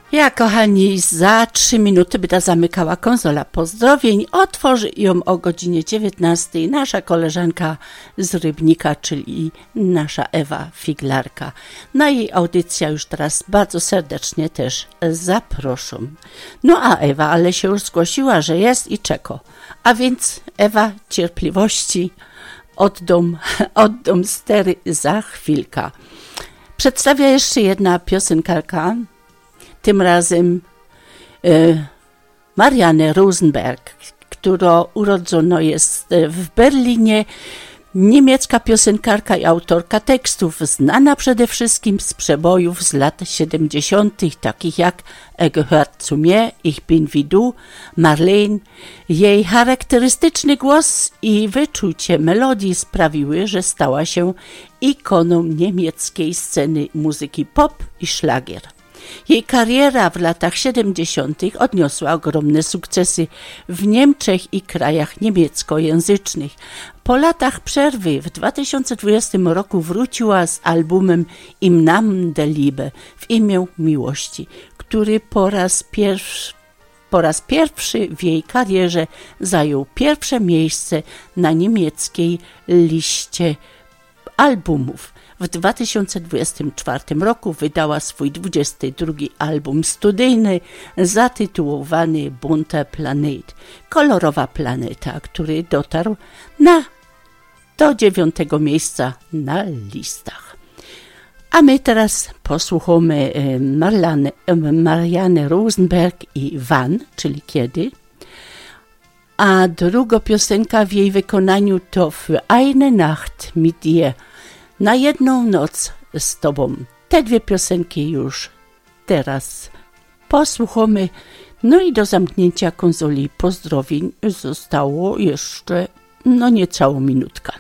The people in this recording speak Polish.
Ja, kochani, za 3 minuty będę zamykała konsola pozdrowień. Otworzy ją o godzinie 19 nasza koleżanka z Rybnika, czyli nasza Ewa Figlarka. Na jej audycja już teraz bardzo serdecznie też zaproszą. No a Ewa, ale się już zgłosiła, że jest i czeka. A więc Ewa, cierpliwości, oddam stery za chwilkę. Przedstawia jeszcze jedna piosenkarka, tym razem Marianne Rosenberg, która urodzona jest w Berlinie, niemiecka piosenkarka i autorka tekstów, znana przede wszystkim z przebojów z lat 70., takich jak Gehört zu mir, Ich bin wie du, Marlene. Jej charakterystyczny głos i wyczucie melodii sprawiły, że stała się ikoną niemieckiej sceny muzyki pop i szlagier. Jej kariera w latach 70. odniosła ogromne sukcesy w Niemczech i krajach niemieckojęzycznych. Po latach przerwy w 2020 roku wróciła z albumem Im Namen der Liebe, w imię miłości, który po raz pierwszy w jej karierze zajął pierwsze miejsce na niemieckiej liście albumów. W 2024 roku wydała swój 22 album studyjny zatytułowany Bunter Planet, kolorowa planeta, który dotarł do 9. miejsca na listach. A my teraz posłuchamy Marianne Rosenberg i Wann, czyli kiedy. A druga piosenka w jej wykonaniu to Für eine Nacht mit dir, na jedną noc z tobą. Te dwie piosenki już teraz posłuchamy. No i do zamknięcia konsoli pozdrowień zostało jeszcze niecałą minutkę.